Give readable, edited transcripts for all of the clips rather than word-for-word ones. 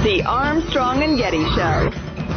The Armstrong and Getty Show.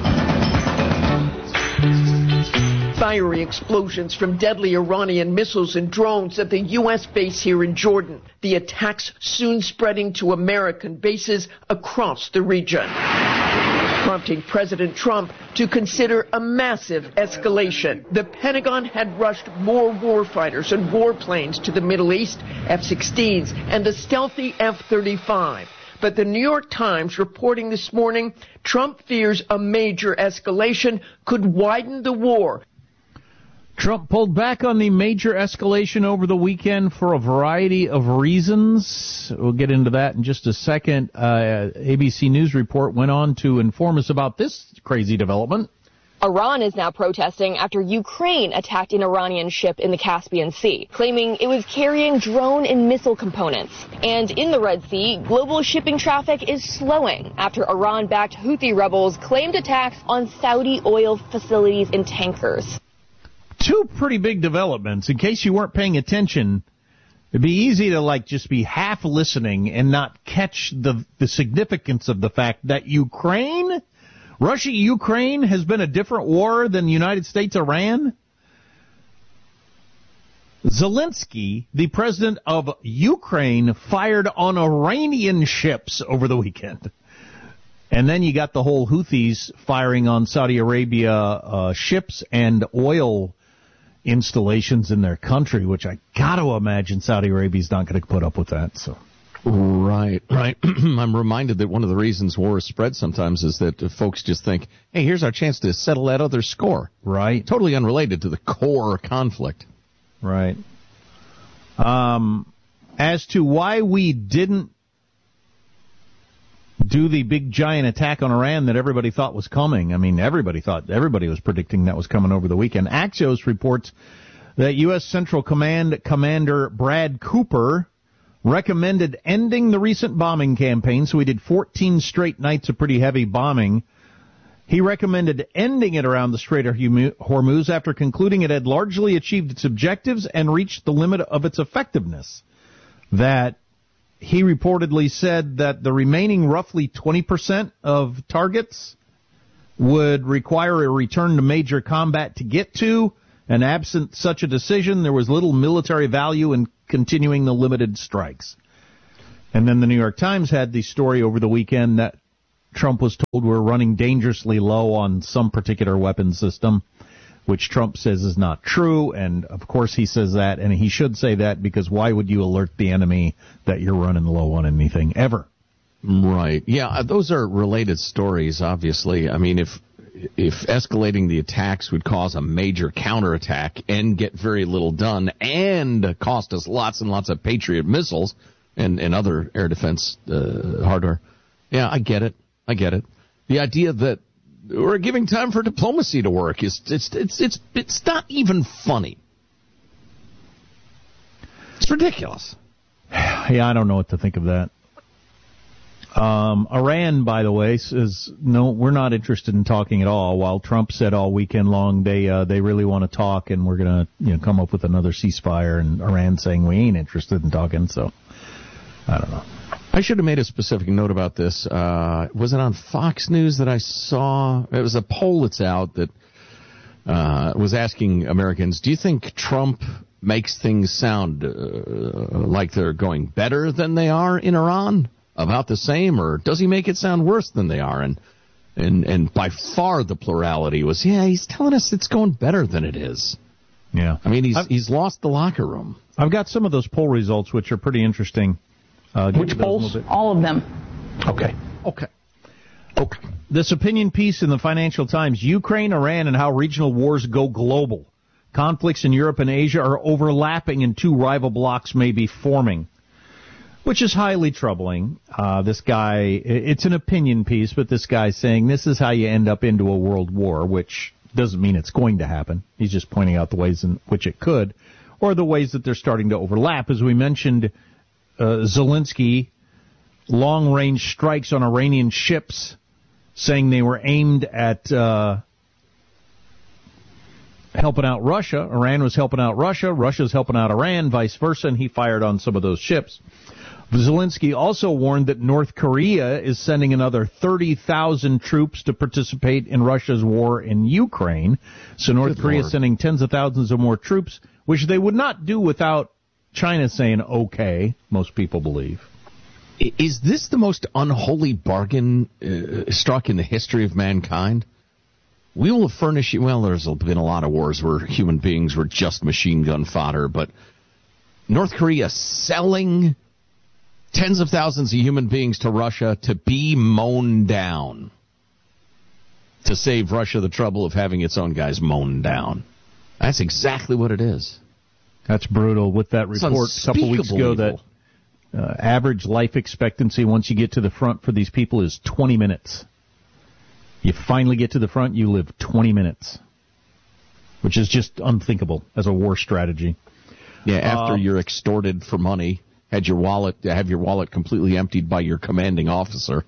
Fiery explosions from deadly Iranian missiles and drones at the U.S. base here in Jordan. The attacks soon spreading to American bases across the region, prompting President Trump to consider a massive escalation. The Pentagon had rushed more warfighters and warplanes to the Middle East, F-16s, and a stealthy F-35. But the New York Times reporting this morning, Trump fears a major escalation could widen the war. Trump pulled back on the major escalation over the weekend for a variety of reasons. We'll get into that in just a second. ABC News report went on to inform us about this crazy development. Iran is now protesting after Ukraine attacked an Iranian ship in the Caspian Sea, claiming it was carrying drone and missile components. And in the Red Sea, global shipping traffic is slowing after Iran-backed Houthi rebels claimed attacks on Saudi oil facilities and tankers. Two pretty big developments. In case you weren't paying attention, it'd be easy to just be half listening and not catch the significance of the fact that Russia-Ukraine has been a different war than United States-Iran. Zelensky, the president of Ukraine, fired on Iranian ships over the weekend. And then you got the whole Houthis firing on Saudi Arabia ships and oil installations in their country, which I got to imagine Saudi Arabia's not going to put up with that. So, Right. I'm reminded that one of the reasons war is spread sometimes is that folks just think, hey, here's our chance to settle that other score. Right. Totally unrelated to the core conflict. Right. As to why we didn't do the big giant attack on Iran that everybody thought was coming. I mean, everybody was predicting that was coming over the weekend. Axios reports that U.S. Central Command Commander Brad Cooper recommended ending the recent bombing campaign, so we did 14 straight nights of pretty heavy bombing. He recommended ending it around the Strait of Hormuz after concluding it had largely achieved its objectives and reached the limit of its effectiveness. That he reportedly said that the remaining roughly 20% of targets would require a return to major combat to get to, and absent such a decision, there was little military value in continuing the limited strikes. And then the New York Times had the story over the weekend that Trump was told we're running dangerously low on some particular weapon system, which Trump says is not true. And, of course, he says that, and he should say that, because why would you alert the enemy that you're running low on anything ever? Right. Yeah, those are related stories, obviously. I mean, if escalating the attacks would cause a major counterattack and get very little done and cost us lots and lots of Patriot missiles and other air defense hardware, yeah, I get it. The idea that we're giving time for diplomacy to work is it's not even funny. It's ridiculous. Yeah, I don't know what to think of that. Iran, by the way, says no, we're not interested in talking at all. While Trump said all weekend long they really want to talk and we're gonna come up with another ceasefire, and Iran saying we ain't interested in talking. So I don't know. I should have made a specific note about this. Was it on Fox News that I saw? It was a poll that's out that was asking Americans, do you think Trump makes things sound like they're going better than they are in Iran? About the same, or does he make it sound worse than they are? And by far the plurality was, yeah, he's telling us it's going better than it is. Yeah. I mean, he's lost the locker room. I've got some of those poll results, which are pretty interesting. Which polls? All of them. Okay. This opinion piece in the Financial Times, Ukraine, Iran, and how regional wars go global. Conflicts in Europe and Asia are overlapping and two rival blocs may be forming, which is highly troubling. This guy, it's an opinion piece, but this guy's saying this is how you end up into a world war, which doesn't mean it's going to happen. He's just pointing out the ways in which it could, or the ways that they're starting to overlap. As we mentioned, Zelensky, long-range strikes on Iranian ships, saying they were aimed at helping out Russia. Iran was helping out Russia. Russia's helping out Iran, vice versa, and he fired on some of those ships. Zelensky also warned that North Korea is sending another 30,000 troops to participate in Russia's war in Ukraine. So North Korea is sending tens of thousands of more troops, which they would not do without China saying okay, most people believe. Is this the most unholy bargain struck in the history of mankind? We will furnish you. Well, there's been a lot of wars where human beings were just machine gun fodder, but North Korea selling tens of thousands of human beings to Russia to be mown down, to save Russia the trouble of having its own guys mown down. That's exactly what it is. That's brutal. With that report a couple weeks ago that average life expectancy once you get to the front for these people is 20 minutes. You finally get to the front, you live 20 minutes, which is just unthinkable as a war strategy. Yeah, after you're extorted for money, have your wallet completely emptied by your commanding officer.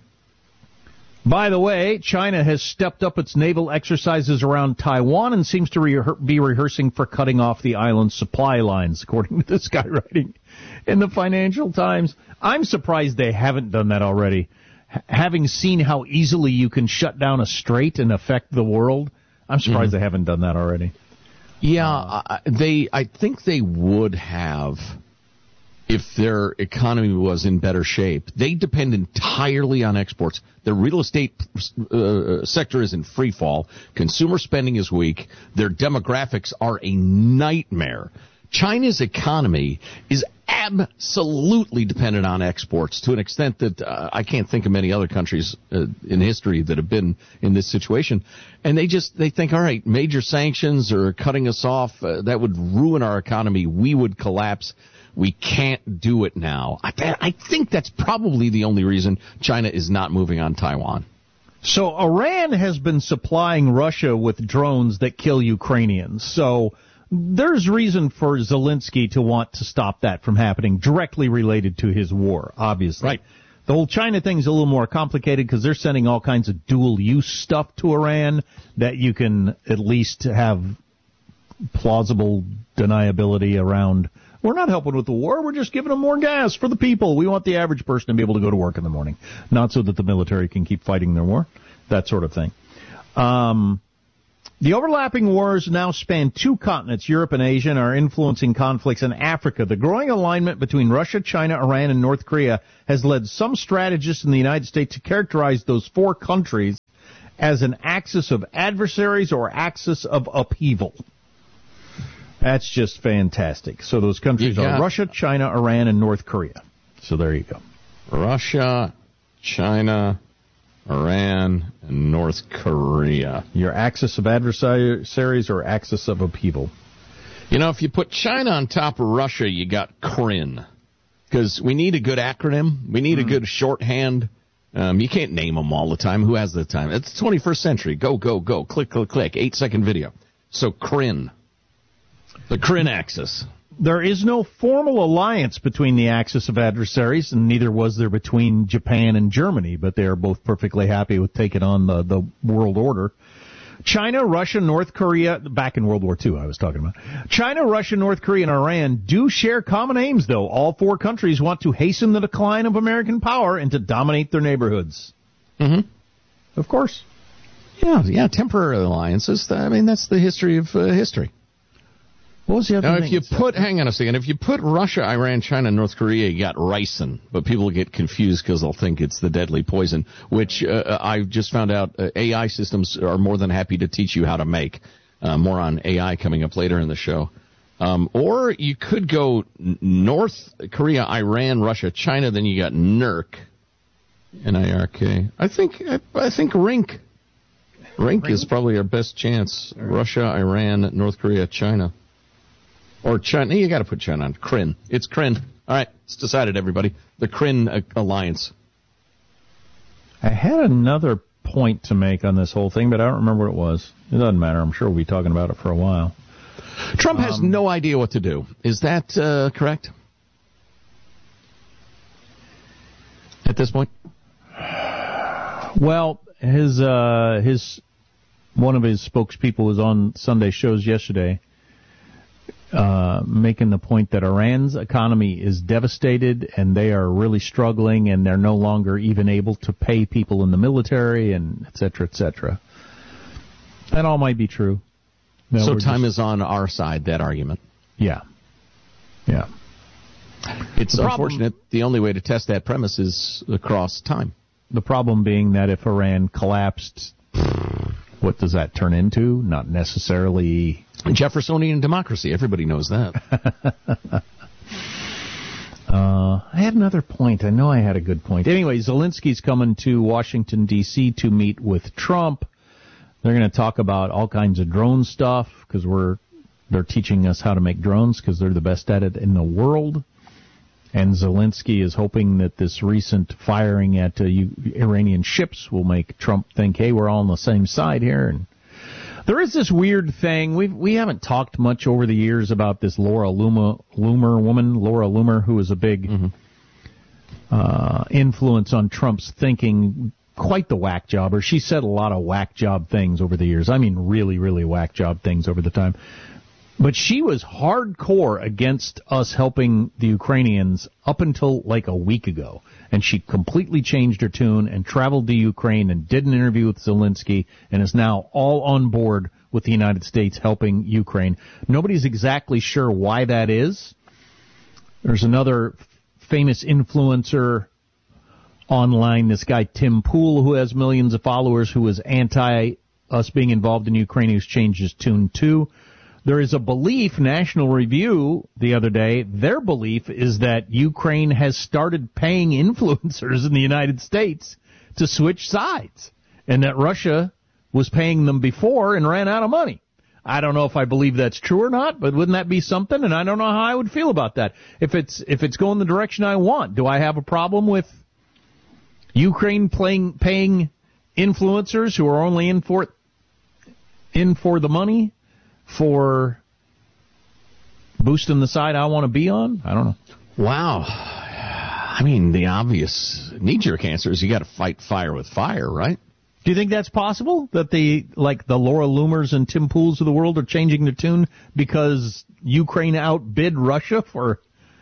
By the way, China has stepped up its naval exercises around Taiwan and seems to be rehearsing for cutting off the island's supply lines, according to this guy writing in the Financial Times. I'm surprised they haven't done that already. Having seen how easily you can shut down a strait and affect the world, I'm surprised they haven't done that already. Yeah, I think they would have if their economy was in better shape. They depend entirely on exports. The real estate sector is in free fall. Consumer spending is weak. Their demographics are a nightmare. China's economy is absolutely dependent on exports to an extent that I can't think of many other countries in history that have been in this situation. And they think, all right, major sanctions or cutting us off, that would ruin our economy. We would collapse. We can't do it now. I think that's probably the only reason China is not moving on Taiwan. So Iran has been supplying Russia with drones that kill Ukrainians. So there's reason for Zelensky to want to stop that from happening, directly related to his war, obviously. Right. The whole China thing's a little more complicated because they're sending all kinds of dual-use stuff to Iran that you can at least have plausible deniability around. We're not helping with the war. We're just giving them more gas for the people. We want the average person to be able to go to work in the morning, not so that the military can keep fighting their war, that sort of thing. The overlapping wars now span two continents, Europe and Asia, and are influencing conflicts in Africa. The growing alignment between Russia, China, Iran, and North Korea has led some strategists in the United States to characterize those four countries as an axis of adversaries or axis of upheaval. That's just fantastic. So those countries are Russia, China, Iran, and North Korea. So there you go. Russia, China, Iran, and North Korea. Your axis of adversaries or axis of upheaval. You know, if you put China on top of Russia, you got CRIN. Because we need a good acronym. We need a good shorthand. You can't name them all the time. Who has the time? It's the 21st century. Go, go, go. Click, click, click. 8-second video. So CRIN. The CRIN axis. There is no formal alliance between the axis of adversaries, and neither was there between Japan and Germany, but they are both perfectly happy with taking on the world order. China, Russia, North Korea, back in World War II I was talking about. China, Russia, North Korea, and Iran do share common aims, though. All four countries want to hasten the decline of American power and to dominate their neighborhoods. Mm-hmm. Of course. Yeah, temporary alliances. I mean, that's the history of history. What was the other thing? Hang on a second. If you put Russia, Iran, China, and North Korea, you got ricin. But people get confused because they'll think it's the deadly poison, which I just found out AI systems are more than happy to teach you how to make. More on AI coming up later in the show. Or you could go North Korea, Iran, Russia, China, then you got NIRK. N-I-R-K. I think RINK. RINK is probably our best chance. Russia, Iran, North Korea, China. Or China. You got to put China on. CRIN. It's CRIN. All right. It's decided, everybody. The CRIN alliance. I had another point to make on this whole thing, but I don't remember what it was. It doesn't matter. I'm sure we'll be talking about it for a while. Trump has no idea what to do. Is that correct? At this point? Well, his one of his spokespeople was on Sunday shows yesterday. making the point that Iran's economy is devastated and they are really struggling and they're no longer even able to pay people in the military and et cetera, et cetera. That all might be true. No, so time is on our side, that argument. Yeah. Yeah. It's unfortunate. The only way to test that premise is across time. The problem being that if Iran collapsed, what does that turn into? Not necessarily Jeffersonian democracy. Everybody knows that. I had another point. I know I had a good point. Anyway, Zelensky's coming to Washington, D.C. to meet with Trump. They're going to talk about all kinds of drone stuff because they're teaching us how to make drones because they're the best at it in the world. And Zelensky is hoping that this recent firing at Iranian ships will make Trump think, hey, we're all on the same side here. And there is this weird thing. We haven't talked much over the years about this Laura Loomer, who was a big influence on Trump's thinking. Quite the whack jobber. She said a lot of whack job things over the years. I mean, really, really whack job things over the time. But she was hardcore against us helping the Ukrainians up until like a week ago. And she completely changed her tune and traveled to Ukraine and did an interview with Zelensky and is now all on board with the United States helping Ukraine. Nobody's exactly sure why that is. There's another famous influencer online, this guy Tim Pool, who has millions of followers, who is anti us being involved in Ukraine, who's changed his tune too. There is a belief, National Review the other day, their belief is that Ukraine has started paying influencers in the United States to switch sides, and that Russia was paying them before and ran out of money. I don't know if I believe that's true or not, but wouldn't that be something? And I don't know how I would feel about that. If it's going the direction I want, do I have a problem with Ukraine paying influencers who are only in for the money, for boosting the side I want to be on? I don't know. Wow. I mean, the obvious knee-jerk answer is you got to fight fire with fire, right? Do you think that's possible? That the Laura Loomers and Tim Pools of the world are changing their tune because Ukraine outbid Russia for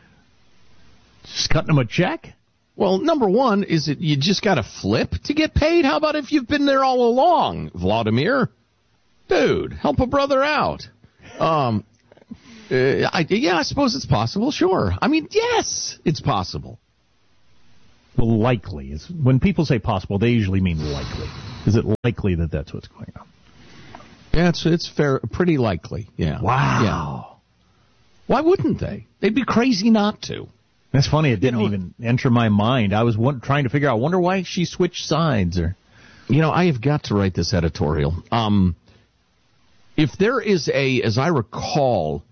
just cutting them a check? Well, number one is that you just got to flip to get paid. How about if you've been there all along, Vladimir? Dude, help a brother out. I suppose it's possible, sure. I mean, yes, it's possible. Well, likely. When people say possible, they usually mean likely. Is it likely that that's what's going on? Yeah, it's fair, pretty likely, yeah. Wow. Yeah. Why wouldn't they? They'd be crazy not to. That's funny. It didn't even enter my mind. I was trying to figure out, I wonder why she switched sides. Or, I have got to write this editorial. If there is as I recall,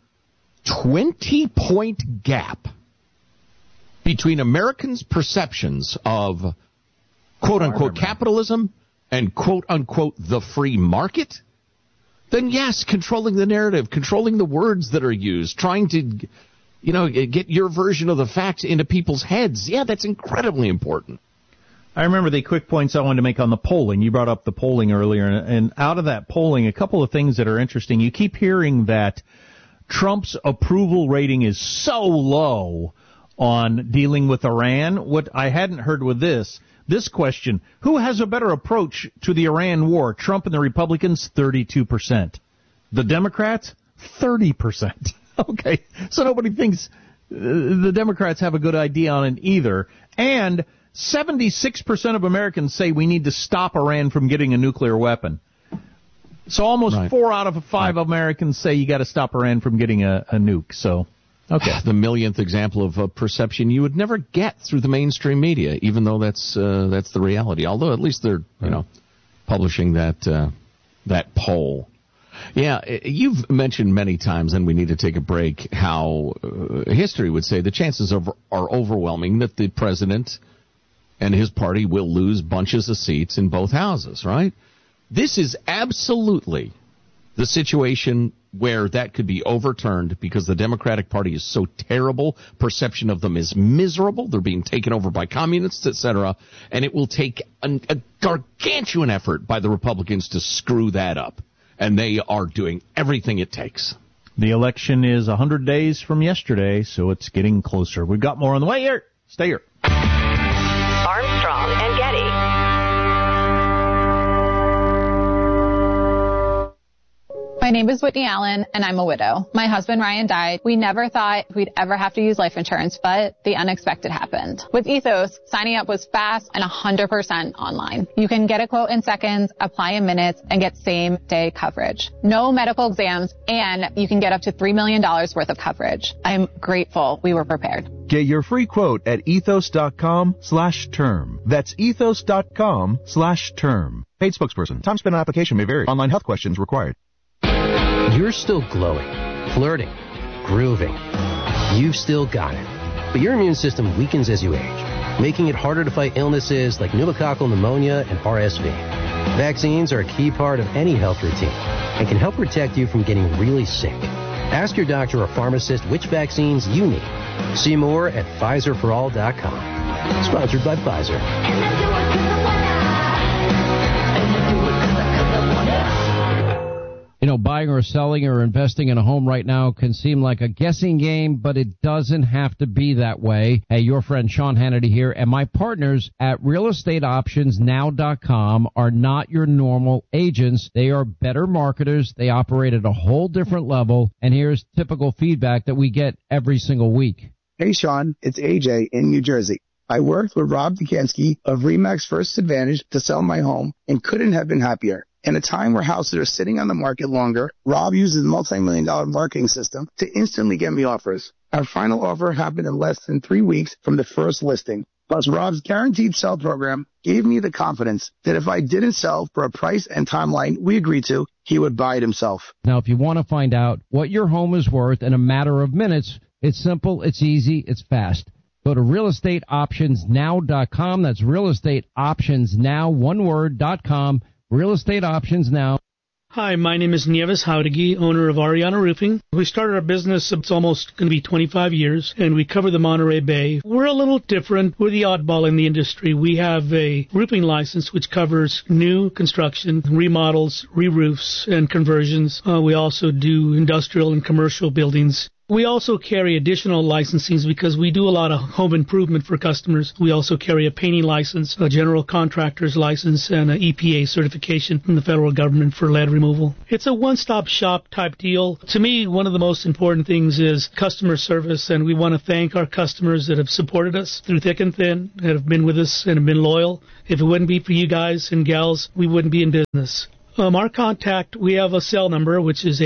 20-point gap between Americans' perceptions of quote-unquote capitalism and quote-unquote the free market, then yes, controlling the narrative, controlling the words that are used, trying to, get your version of the facts into people's heads. Yeah, that's incredibly important. I remember the quick points I wanted to make on the polling. You brought up the polling earlier, and out of that polling, a couple of things that are interesting. You keep hearing that Trump's approval rating is so low on dealing with Iran. What I hadn't heard with this question, who has a better approach to the Iran war, Trump and the Republicans? 32%. The Democrats? 30%. Okay, so nobody thinks the Democrats have a good idea on it either. And 76% of Americans say we need to stop Iran from getting a nuclear weapon. So almost 4 out of 5 Americans say you got to stop Iran from getting a nuke. So, okay. The millionth example of perception you would never get through the mainstream media, even though that's the reality. Although at least they're publishing that poll. Yeah, you've mentioned many times, and we need to take a break, how history would say the chances are overwhelming that the president and his party will lose bunches of seats in both houses, right? This is absolutely the situation where that could be overturned because the Democratic Party is so terrible, perception of them is miserable, they're being taken over by communists, etc., and it will take a gargantuan effort by the Republicans to screw that up. And they are doing everything it takes. The election is 100 days from yesterday, so it's getting closer. We've got more on the way here. Stay here. Armstrong and Getty. My name is Whitney Allen, and I'm a widow. My husband, Ryan, died. We never thought we'd ever have to use life insurance, but the unexpected happened. With Ethos, signing up was fast and 100% online. You can get a quote in seconds, apply in minutes, and get same-day coverage. No medical exams, and you can get up to $3 million worth of coverage. I'm grateful we were prepared. Get your free quote at ethos.com/term. That's ethos.com/term. Paid spokesperson. Time spent on application may vary. Online health questions required. You're still glowing, flirting, grooving. You've still got it. But your immune system weakens as you age, making it harder to fight illnesses like pneumococcal pneumonia and RSV. Vaccines are a key part of any health routine and can help protect you from getting really sick. Ask your doctor or pharmacist which vaccines you need. See more at PfizerForAll.com. Sponsored by Pfizer. You know, buying or selling or investing in a home right now can seem like a guessing game, but it doesn't have to be that way. Hey, your friend Sean Hannity here, and my partners at realestateoptionsnow.com are not your normal agents. They are better marketers. They operate at a whole different level, and here's typical feedback that we get every single week. Hey, Sean, it's AJ in New Jersey. I worked with Rob Dukansky of RE/MAX First Advantage to sell my home and couldn't have been happier. In a time where houses are sitting on the market longer, Rob uses a multi-million-dollar marketing system to instantly get me offers. Our final offer happened in less than 3 weeks from the first listing. Plus, Rob's guaranteed sell program gave me the confidence that if I didn't sell for a price and timeline we agreed to, he would buy it himself. Now, if you want to find out what your home is worth in a matter of minutes, it's simple, it's easy, it's fast. Go to realestateoptionsnow.com. That's realestateoptionsnow, one word.com. Real Estate Options Now. Hi, my name is Nieves Jauregui, owner of Ariana Roofing. We started our business, it's almost going to be 25 years, and we cover the Monterey Bay. We're a little different. We're the oddball in the industry. We have a roofing license which covers new construction, remodels, re-roofs, and conversions. We also do industrial and commercial buildings. We also carry additional licensings because we do a lot of home improvement for customers. We also carry a painting license, a general contractor's license, and an EPA certification from the federal government for lead removal. It's a one-stop shop type deal. To me, one of the most important things is customer service, and we want to thank our customers that have supported us through thick and thin, that have been with us and have been loyal. If it wouldn't be for you guys and gals, we wouldn't be in business. Our contact, we have a cell number, which is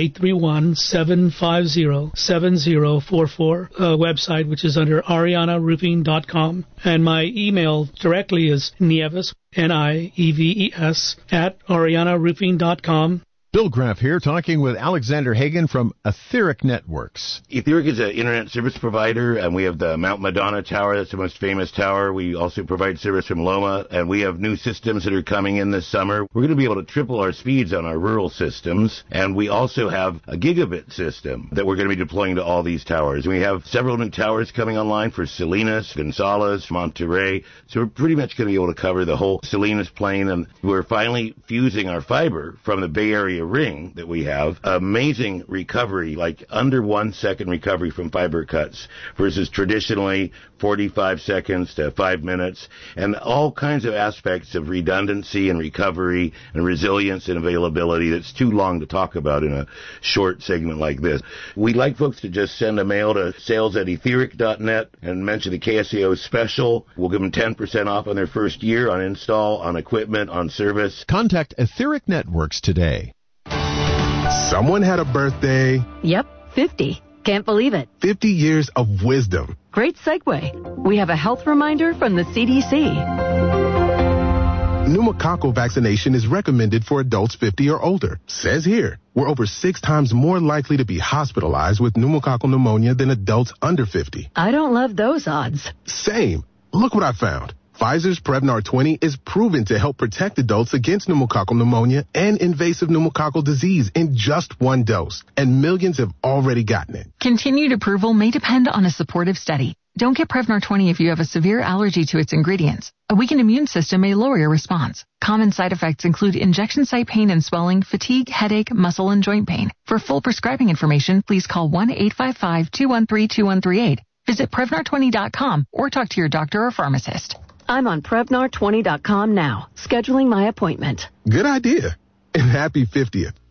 831-750-7044, website, which is under arianaroofing.com. And my email directly is Nieves, Nieves, at arianaroofing.com. Bill Graff here, talking with Alexander Hagan from Etheric Networks. Etheric is an internet service provider, and we have the Mount Madonna Tower. That's the most famous tower. We also provide service from Loma, and we have new systems that are coming in this summer. We're going to be able to triple our speeds on our rural systems, and we also have a gigabit system that we're going to be deploying to all these towers. We have several new towers coming online for Salinas, Gonzales, Monterey, so we're pretty much going to be able to cover the whole Salinas plain, and we're finally fusing our fiber from the Bay Area ring that we have. Amazing recovery, like under 1 second recovery from fiber cuts versus traditionally 45 seconds to 5 minutes, and all kinds of aspects of redundancy and recovery and resilience and availability that's too long to talk about in a short segment like this. We'd like folks to just send a mail to sales@etheric.net and mention the KSAO special. We'll give them 10% off on their first year on install, on equipment, on service. Contact Etheric Networks today. Someone had a birthday. Yep, 50. Can't believe it. 50 years of wisdom. Great segue. We have a health reminder from the CDC. Pneumococcal vaccination is recommended for adults 50 or older. Says here, we're over 6 times more likely to be hospitalized with pneumococcal pneumonia than adults under 50. I don't love those odds. Same. Look what I found. Pfizer's Prevnar 20 is proven to help protect adults against pneumococcal pneumonia and invasive pneumococcal disease in just 1 dose, and millions have already gotten it. Continued approval may depend on a supportive study. Don't get Prevnar 20 if you have a severe allergy to its ingredients. A weakened immune system may lower your response. Common side effects include injection site pain and swelling, fatigue, headache, muscle, and joint pain. For full prescribing information, please call 1-855-213-2138. Visit Prevnar20.com or talk to your doctor or pharmacist. I'm on Prevnar20.com now, scheduling my appointment. Good idea. And happy 50th.